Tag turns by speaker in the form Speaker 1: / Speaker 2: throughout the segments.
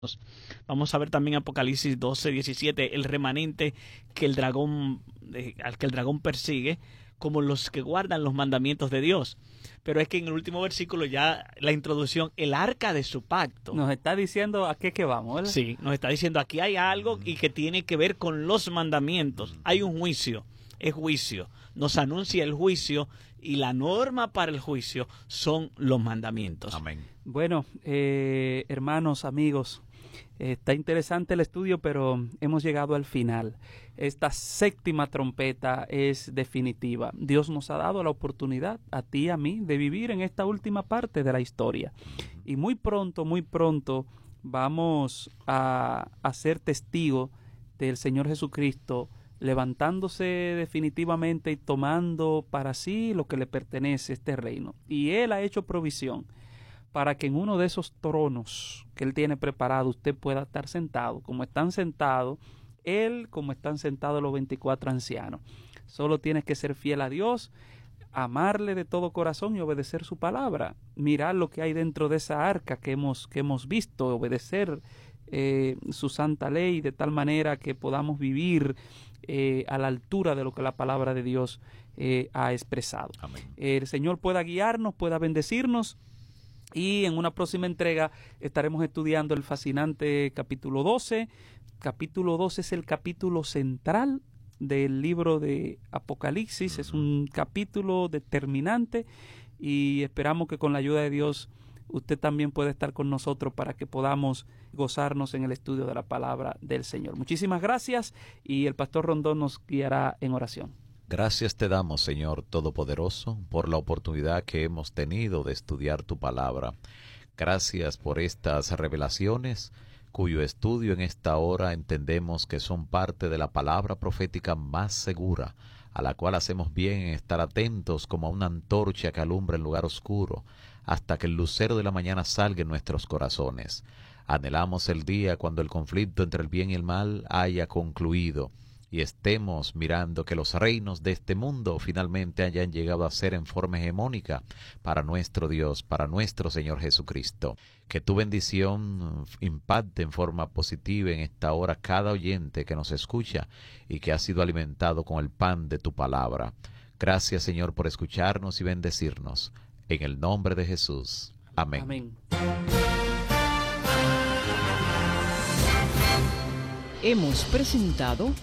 Speaker 1: Vamos a ver también Apocalipsis 12:17, el remanente que el dragón, al que el dragón persigue, como los que guardan los mandamientos de Dios. Pero es que en el último versículo ya la introducción, el arca de su pacto.
Speaker 2: Nos está diciendo a qué que vamos, ¿verdad?
Speaker 1: Sí, nos está diciendo aquí hay algo y que tiene que ver con los mandamientos. Hay un juicio, es juicio. Nos anuncia el juicio y la norma para el juicio son los mandamientos.
Speaker 3: Amén.
Speaker 2: Bueno, hermanos, amigos, está interesante el estudio, pero hemos llegado al final. Esta séptima trompeta es definitiva. Dios nos ha dado la oportunidad, a ti y a mí, de vivir en esta última parte de la historia. Y muy pronto vamos a ser testigos del Señor Jesucristo levantándose definitivamente y tomando para sí lo que le pertenece, este reino. Y Él ha hecho provisión para que en uno de esos tronos que Él tiene preparado usted pueda estar sentado, como están sentados Él, como están sentados los 24 ancianos. Solo tienes que ser fiel a Dios, amarle de todo corazón y obedecer su palabra. Mirar lo que hay dentro de esa arca que hemos visto, obedecer su santa ley de tal manera que podamos vivir a la altura de lo que la palabra de Dios ha expresado.
Speaker 3: Amén.
Speaker 2: El Señor pueda guiarnos, pueda bendecirnos. Y en una próxima entrega estaremos estudiando el fascinante capítulo 12. Capítulo 12 es el capítulo central del libro de Apocalipsis. Es un capítulo determinante y esperamos que con la ayuda de Dios usted también pueda estar con nosotros para que podamos gozarnos en el estudio de la palabra del Señor. Muchísimas gracias y el pastor Rondón nos guiará en oración.
Speaker 3: Gracias te damos, Señor Todopoderoso, por la oportunidad que hemos tenido de estudiar tu palabra. Gracias por estas revelaciones, cuyo estudio en esta hora entendemos que son parte de la palabra profética más segura, a la cual hacemos bien en estar atentos como a una antorcha que alumbra en lugar oscuro, hasta que el lucero de la mañana salga en nuestros corazones. Anhelamos el día cuando el conflicto entre el bien y el mal haya concluido, y estemos mirando que los reinos de este mundo finalmente hayan llegado a ser en forma hegemónica para nuestro Dios, para nuestro Señor Jesucristo. Que tu bendición impacte en forma positiva en esta hora cada oyente que nos escucha y que ha sido alimentado con el pan de tu palabra. Gracias, Señor, por escucharnos y bendecirnos. En el nombre de Jesús. Amén.
Speaker 2: Amén.
Speaker 4: Hemos presentado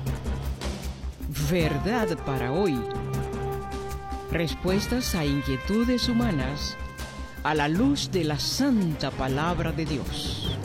Speaker 4: Verdad para hoy. Respuestas a inquietudes humanas a la luz de la santa palabra de Dios.